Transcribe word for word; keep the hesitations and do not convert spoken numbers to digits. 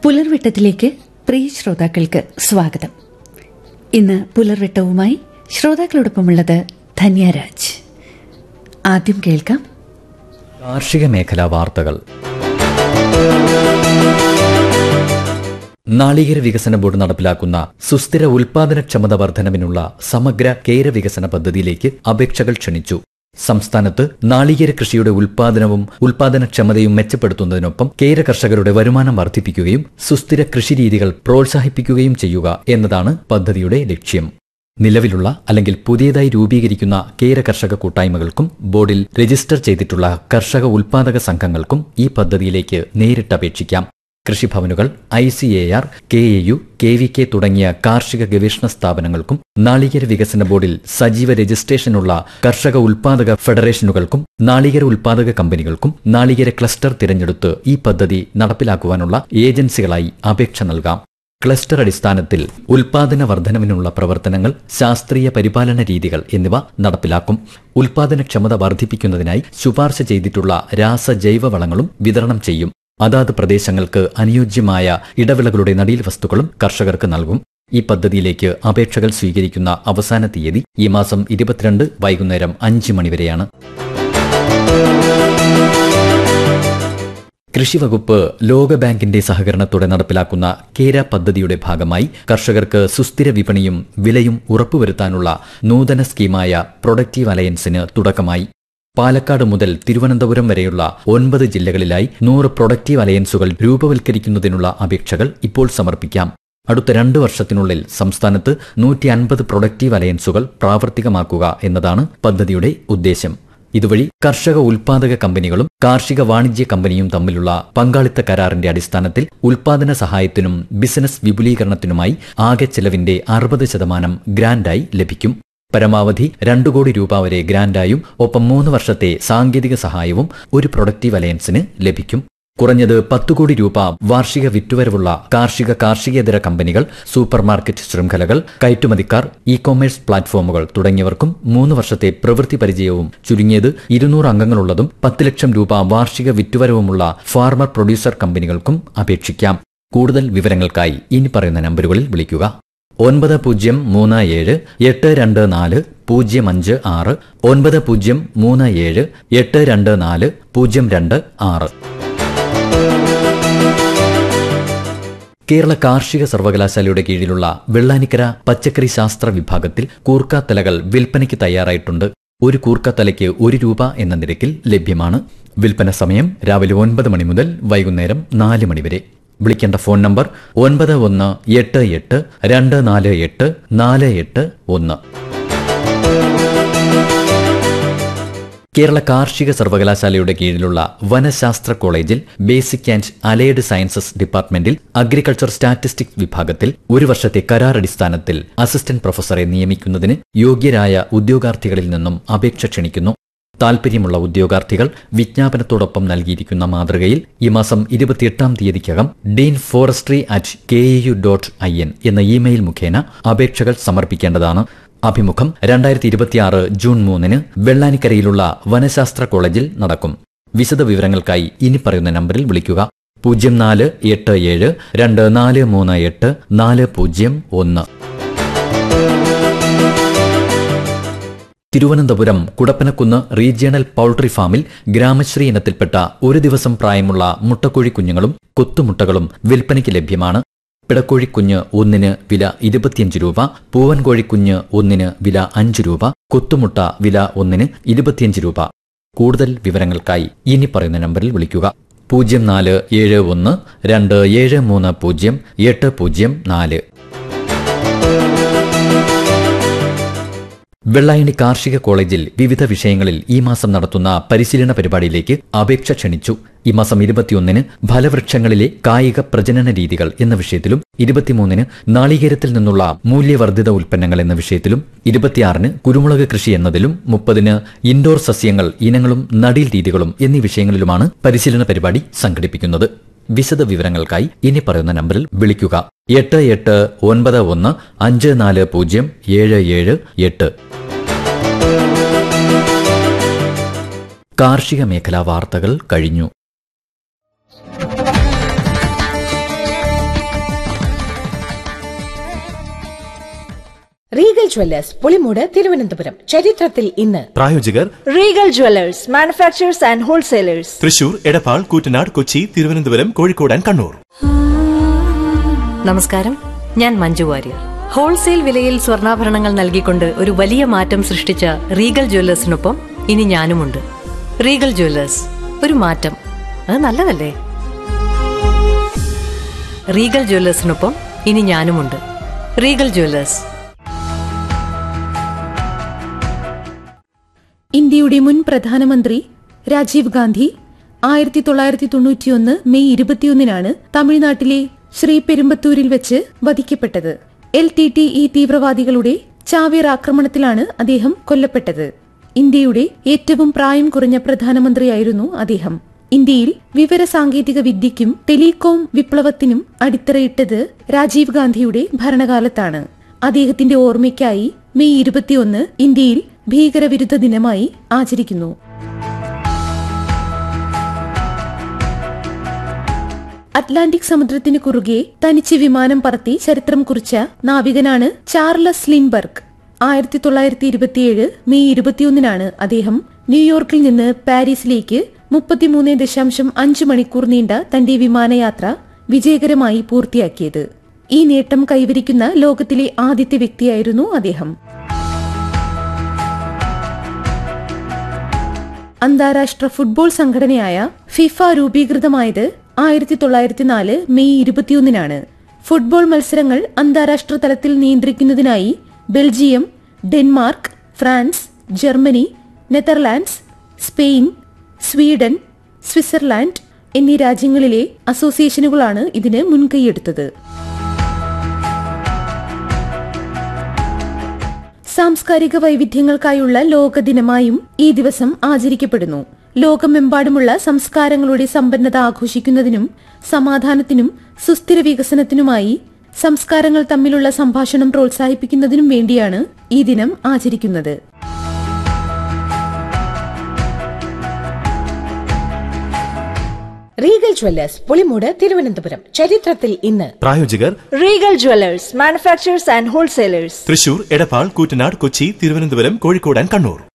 പുലർവെട്ടത്തിലേക്ക് പ്രിയ ശ്രോതാക്കൾക്ക് സ്വാഗതം. ഇന്ന് പുലർവെട്ടവുമായി ശ്രോതാക്കളോടൊപ്പമുള്ളത് ധന്യരാജ്. ആദ്യം കേൾക്കാം കാർഷിക മേഖലാ വാർത്തകൾ. നാളികേര വികസന ബോർഡ് നടപ്പിലാക്കുന്ന സുസ്ഥിര ഉൽപാദനക്ഷമത വർധനവിനുള്ള സമഗ്ര കേര വികസന പദ്ധതിയിലേക്ക് അപേക്ഷകൾ ക്ഷണിച്ചു. സംസ്ഥാനത്ത് നാളികേര കൃഷിയുടെ ഉൽപാദനവും ഉൽപാദനക്ഷമതയും മെച്ചപ്പെടുത്തുന്നതിനൊപ്പം കേര കർഷകരുടെ വരുമാനം വർദ്ധിപ്പിക്കുകയും സുസ്ഥിര കൃഷിരീതികൾ പ്രോത്സാഹിപ്പിക്കുകയും ചെയ്യുക എന്നതാണ് പദ്ധതിയുടെ ലക്ഷ്യം. നിലവിലുള്ള അല്ലെങ്കിൽ പുതിയതായി രൂപീകരിക്കുന്ന കേര കർഷക കൂട്ടായ്മകൾക്കും ബോർഡിൽ രജിസ്റ്റർ ചെയ്തിട്ടുള്ള കർഷക ഉൽപാദക സംഘങ്ങൾക്കും ഈ പദ്ധതിയിലേക്ക് നേരിട്ട് അപേക്ഷിക്കാം. കൃഷിഭവനുകൾ, I C A R, K A U, K V K തുടങ്ങിയ കാർഷിക ഗവേഷണ സ്ഥാപനങ്ങൾക്കും നാളികേര വികസന ബോർഡിൽ സജീവ രജിസ്ട്രേഷനുള്ള കർഷക ഉൽപാദക ഫെഡറേഷനുകൾക്കും നാളികേര ഉൽപാദക കമ്പനികൾക്കും നാളികേര ക്ലസ്റ്റർ തിരഞ്ഞെടുത്ത് ഈ പദ്ധതി നടപ്പിലാക്കുവാനുള്ള ഏജൻസികളായി അപേക്ഷ നൽകാം. ക്ലസ്റ്റർ അടിസ്ഥാനത്തിൽ ഉൽപാദന വർധനവിനുള്ള പ്രവർത്തനങ്ങൾ, ശാസ്ത്രീയ പരിപാലന രീതികൾ എന്നിവ നടപ്പിലാക്കും. ഉൽപാദനക്ഷമത വർദ്ധിപ്പിക്കുന്നതിനായി ശുപാർശ ചെയ്തിട്ടുള്ള രാസജൈവ വളങ്ങളും വിതരണം ചെയ്യും. അതാത് പ്രദേശങ്ങൾക്ക് അനുയോജ്യമായ ഇടവിളകളുടെ നടീൽ വസ്തുക്കളും കർഷകർക്ക് നൽകും. ഈ പദ്ധതിയിലേക്ക് അപേക്ഷകൾ സ്വീകരിക്കുന്ന അവസാന തീയതി ഈ മാസം ഇരുപത്തിരണ്ട് വൈകുന്നേരം അഞ്ച് മണിവരെയാണ്. കൃഷിവകുപ്പ് ലോകബാങ്കിന്റെ സഹകരണത്തോടെ നടപ്പിലാക്കുന്ന കേര പദ്ധതിയുടെ ഭാഗമായി കർഷകർക്ക് സുസ്ഥിര വിപണിയും വിലയും ഉറപ്പുവരുത്താനുള്ള നൂതന സ്കീമായ പ്രൊഡക്റ്റീവ് അലയൻസിന് തുടക്കമായി. പാലക്കാട് മുതൽ തിരുവനന്തപുരം വരെയുള്ള ഒൻപത് ജില്ലകളിലായി നൂറ് പ്രൊഡക്റ്റീവ് അലയൻസുകൾ രൂപവൽക്കരിക്കുന്നതിനുള്ള അപേക്ഷകൾ ഇപ്പോൾ സമർപ്പിക്കാം. അടുത്ത രണ്ടു വർഷത്തിനുള്ളിൽ സംസ്ഥാനത്ത് നൂറ്റി അൻപത് പ്രൊഡക്റ്റീവ് അലയൻസുകൾ പ്രാവർത്തികമാക്കുക എന്നതാണ് പദ്ധതിയുടെ ഉദ്ദേശം. ഇതുവഴി കർഷക ഉൽപാദക കമ്പനികളും കാർഷിക വാണിജ്യ കമ്പനിയും തമ്മിലുള്ള പങ്കാളിത്ത കരാറിന്റെ അടിസ്ഥാനത്തിൽ ഉൽപാദന സഹായത്തിനും ബിസിനസ് വിപുലീകരണത്തിനുമായി ആകെ ചെലവിന്റെ അറുപത് ശതമാനം ഗ്രാന്റായി ലഭിക്കും. പരമാവധി രണ്ടു കോടി രൂപ വരെ ഗ്രാന്റായും ഒപ്പം മൂന്ന് വർഷത്തെ സാങ്കേതിക സഹായവും ഒരു പ്രൊഡക്റ്റീവ് അലയൻസിന് ലഭിക്കും. കുറഞ്ഞത് പത്തു കോടി രൂപ വാർഷിക വിറ്റുവരവുള്ള കാർഷിക കാർഷികേതര കമ്പനികൾ, സൂപ്പർമാർക്കറ്റ് ശൃംഖലകൾ, കയറ്റുമതിക്കാർ, ഇ കൊമേഴ്സ് പ്ലാറ്റ്ഫോമുകൾ തുടങ്ങിയവർക്കും മൂന്ന് വർഷത്തെ പ്രവൃത്തി പരിചയവും ചുരുങ്ങിയത് ഇരുന്നൂറ് അംഗങ്ങളുള്ളതും പത്ത് ലക്ഷം രൂപ വാർഷിക വിറ്റുവരവുമുള്ള ഫാർമർ പ്രൊഡ്യൂസർ കമ്പനികൾക്കും അപേക്ഷിക്കാം. കൂടുതൽ വിവരങ്ങൾക്കായി ഇനി പറയുന്ന നമ്പറുകളിൽ വിളിക്കുക. ഒൻപത് പൂജ്യം മൂന്ന് ഏഴ് എട്ട് രണ്ട് നാല് പൂജ്യം അഞ്ച് ആറ്, ഒൻപത് പൂജ്യം മൂന്ന് ഏഴ് എട്ട് രണ്ട് നാല് പൂജ്യം രണ്ട് ആറ്. കേരള കാർഷിക സർവകലാശാലയുടെ കീഴിലുള്ള വെള്ളാനിക്കര പച്ചക്കറി ശാസ്ത്ര വിഭാഗത്തിൽ കൂർക്കാത്തലകൾ വിൽപ്പനയ്ക്ക് തയ്യാറായിട്ടുണ്ട്. ഒരു കൂർക്കാത്തലയ്ക്ക് ഒരു രൂപ എന്ന നിരക്കിൽ ലഭ്യമാണ്. വിൽപ്പന സമയം രാവിലെ ഒൻപത് മണി മുതൽ വൈകുന്നേരം നാല് മണിവരെ. വിളിക്കേണ്ട ഫോൺ നമ്പർ ഒൻപത് ഒന്ന് എട്ട് എട്ട് രണ്ട് നാല് എട്ട് നാല് എട്ട് ഒന്ന്. കേരള കാർഷിക സർവകലാശാലയുടെ കീഴിലുള്ള വനശാസ്ത്ര കോളേജിൽ ബേസിക് ആൻഡ് അലൈഡ് സയൻസസ് ഡിപ്പാർട്ട്മെന്റിൽ അഗ്രികൾച്ചർ സ്റ്റാറ്റിസ്റ്റിക്സ് വിഭാഗത്തിൽ ഒരു വർഷത്തെ കരാർ അടിസ്ഥാനത്തിൽ അസിസ്റ്റന്റ് പ്രൊഫസറെ നിയമിക്കുന്നതിന് യോഗ്യരായ ഉദ്യോഗാർത്ഥികളിൽ നിന്നും അപേക്ഷ ക്ഷണിക്കുന്നു. താൽപര്യമുള്ള ഉദ്യോഗാർത്ഥികൾ വിജ്ഞാപനത്തോടൊപ്പം നൽകിയിരിക്കുന്ന മാതൃകയിൽ ഈ മാസം ഇരുപത്തിയെട്ടാം തീയതിക്കകം Dean forestry at K A U dot I N എന്ന ഇമെയിൽ മുഖേന അപേക്ഷകൾ സമർപ്പിക്കേണ്ടതാണ്. അഭിമുഖം രണ്ടായിരത്തി ഇരുപത്തിയാറ് ജൂൺ മൂന്നിന് വെള്ളാനിക്കരയിലുള്ള വനശാസ്ത്ര കോളേജിൽ നടക്കും. വിശദ വിവരങ്ങൾക്കായി ഇനി പറയുന്ന നമ്പറിൽ വിളിക്കുക. പൂജ്യം നാല് എട്ട് ഏഴ് രണ്ട് നാല് മൂന്ന് എട്ട് നാല് പൂജ്യം ഒന്ന്. തിരുവനന്തപുരം കുടപ്പനക്കുന്ന് റീജിയണൽ പൗൾട്രി ഫാമിൽ ഗ്രാമശ്രീ ഇനത്തിൽപ്പെട്ട ഒരു ദിവസം പ്രായമുള്ള മുട്ടക്കോഴി കുഞ്ഞുങ്ങളും കൊത്തുമുട്ടകളും വിൽപ്പനയ്ക്ക് ലഭ്യമാണ്. പിടക്കോഴിക്കുഞ്ഞ് ഒന്നിന് വില ഇരുപത്തിയഞ്ച് രൂപ, പൂവൻകോഴിക്കുഞ്ഞ് ഒന്നിന് വില അഞ്ച് രൂപ, കൊത്തുമുട്ട വില ഒന്നിന് ഇരുപത്തിയഞ്ച് രൂപ. കൂടുതൽ വിവരങ്ങൾക്കായി ഇനി പറയുന്ന നമ്പറിൽ വിളിക്കുക. പൂജ്യം നാല് ഏഴ് ഒന്ന് രണ്ട് ഏഴ് മൂന്ന് പൂജ്യം എട്ട് പൂജ്യം നാല്. വെള്ളായണി കാർഷിക കോളേജിൽ വിവിധ വിഷയങ്ങളിൽ ഈ മാസം നടത്തുന്ന പരിശീലന പരിപാടിയിലേക്ക് അപേക്ഷ ക്ഷണിച്ചു. ഈ മാസം ഇരുപത്തിയൊന്നിന് ഫലവൃക്ഷങ്ങളിലെ കായിക പ്രജനന രീതികൾ എന്ന വിഷയത്തിലും, ഇരുപത്തിമൂന്നിന് നാളികേരത്തിൽ നിന്നുള്ള മൂല്യവർദ്ധിത ഉൽപ്പന്നങ്ങൾ എന്ന വിഷയത്തിലും, ഇരുപത്തിയാറിന് കുരുമുളക് കൃഷി എന്നതിലും, മുപ്പതിന് ഇൻഡോർ സസ്യങ്ങൾ ഇനങ്ങളും നടീൽ രീതികളും എന്നീ വിഷയങ്ങളിലുമാണ് പരിശീലന പരിപാടി സംഘടിപ്പിക്കുന്നത്. വിശദ വിവരങ്ങൾക്കായി ഇനി പറയുന്ന നമ്പറിൽ വിളിക്കുക. എട്ട് എട്ട് ഒൻപത് ഒന്ന് അഞ്ച് നാല് പൂജ്യം ഏഴ് ഏഴ് എട്ട്. കാർഷിക മേഖലാ വാർത്തകൾ കഴിഞ്ഞു. Regal Jewellers Pulimoodu Thiruvananthapuram. ചരിത്രത്തിൽ ഇന്ന്. പ്രായോജകർ Regal Jewellers, manufacturers and wholesalers, Thrissur, Edappal, Koottanad, Kochi, Thiruvananthapuram, Kozhikode and Kannur. നമസ്കാരം, ഞാൻ മഞ്ജു വാര്യർ. ഹോൾസെയിൽ വിലയിൽ സ്വർണ്ണാഭരണങ്ങൾ നൽകിക്കൊണ്ട് ഒരു വലിയ മാറ്റം സൃഷ്ടിച്ച റീഗൽ ജ്വല്ലേഴ്സിനൊപ്പം ഇനി ഞാനുമുണ്ട്. റീഗൽ ജ്വല്ലേഴ്സ്, ഒരു മാറ്റം, അത് നല്ലതല്ലേ? റീഗൽ ജ്വല്ലേഴ്സിനൊപ്പം ഇനി ഞാനുമുണ്ട്. Regal Jewellers. ഇന്ത്യയുടെ മുൻ പ്രധാനമന്ത്രി രാജീവ് ഗാന്ധി ആയിരത്തി തൊള്ളായിരത്തി തൊണ്ണൂറ്റിയൊന്ന് മെയ് ഇരുപത്തിയൊന്നിനാണ് തമിഴ്നാട്ടിലെ ശ്രീപെരുമ്പത്തൂരിൽ വെച്ച് വധിക്കപ്പെട്ടത്. എൽ ടി ടി ഇ തീവ്രവാദികളുടെ ചാവേർ ആക്രമണത്തിലാണ് അദ്ദേഹം കൊല്ലപ്പെട്ടത്. ഇന്ത്യയുടെ ഏറ്റവും പ്രായം കുറഞ്ഞ പ്രധാനമന്ത്രിയായിരുന്നു അദ്ദേഹം. ഇന്ത്യയിൽ വിവര സാങ്കേതിക വിദ്യയ്ക്കും ടെലികോം വിപ്ലവത്തിനും അടിത്തറയിട്ടത് രാജീവ് ഗാന്ധിയുടെ ഭരണകാലത്താണ്. അദ്ദേഹത്തിന്റെ ഓർമ്മയ്ക്കായി മെയ് ഇരുപത്തിയൊന്ന് ഇന്ത്യയിൽ ഭീകരവിരുദ്ധ ദിനമായി ആചരിക്കുന്നു. അറ്റ്ലാന്റിക് സമുദ്രത്തിന് കുറുകെ തനിച്ച് വിമാനം പറത്തി ചരിത്രം കുറിച്ച നാവികനാണ് ചാർലസ് ലിൻബർഗ്. ആയിരത്തി തൊള്ളായിരത്തി ഇരുപത്തിയേഴ് മെയ് ഇരുപത്തിയൊന്നിനാണ് അദ്ദേഹം ന്യൂയോർക്കിൽ നിന്ന് പാരീസിലേക്ക് മുപ്പത്തിമൂന്ന് ദശാംശം അഞ്ച് മണിക്കൂർ നീണ്ട തന്റെ വിമാനയാത്ര വിജയകരമായി പൂർത്തിയാക്കിയത്. ഈ നേട്ടം കൈവരിക്കുന്ന ലോകത്തിലെ ആദ്യത്തെ വ്യക്തിയായിരുന്നു അദ്ദേഹം. അന്താരാഷ്ട്ര ഫുട്ബോൾ സംഘടനയായ ഫിഫ രൂപീകൃതമായത് ആയിരത്തി തൊള്ളായിരത്തി നാല് മെയ് ഇരുപത്തിയൊന്നിനാണ്. ഫുട്ബോൾ മത്സരങ്ങൾ അന്താരാഷ്ട്ര തലത്തിൽ നിയന്ത്രിക്കുന്നതിനായി Belgium, Denmark, France, Germany, Netherlands, Spain, Sweden, Switzerland എന്നീ രാജ്യങ്ങളിലെ അസോസിയേഷനുകളാണ് ഇതിന് മുൻകൈയെടുത്തത്. സാംസ്കാരിക വൈവിധ്യങ്ങൾക്കായുള്ള ലോക ദിനമായും ഈ ദിവസം ആചരിക്കപ്പെടുന്നു. ലോകമെമ്പാടുമുള്ള സംസ്കാരങ്ങളുടെ സമ്പന്നത ആഘോഷിക്കുന്നതിനും സമാധാനത്തിനും സുസ്ഥിര വികസനത്തിനുമായി സംസ്കാരങ്ങൾ തമ്മിലുള്ള സംഭാഷണം പ്രോത്സാഹിപ്പിക്കുന്നതിനും വേണ്ടിയാണ് ഈ ദിനം ആചരിക്കുന്നത്. Regal Jewellers Pulimoodu Thiruvananthapuram. ചരിത്രത്തിൽ ഇന്ന്. പ്രായോജകർ Regal Jewellers, manufacturers and wholesalers, Thrissur, Edappal, Koottanad, Kochi, Thiruvananthapuram, Kozhikode and Kannur.